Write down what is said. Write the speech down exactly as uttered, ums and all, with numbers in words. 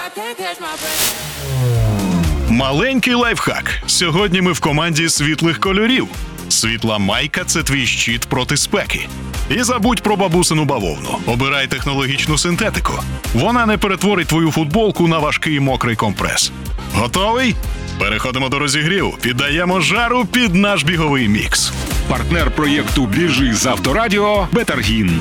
Маленький лайфхак. Сьогодні ми в команді світлих кольорів. Світла майка – це твій щит проти спеки. І забудь про бабусину бавовну. Обирай технологічну синтетику. Вона не перетворить твою футболку на важкий мокрий компрес. Готовий? Переходимо до розігріву. Піддаємо жару під наш біговий мікс. Партнер проєкту «Біжи з Авторадіо» Бетаргін.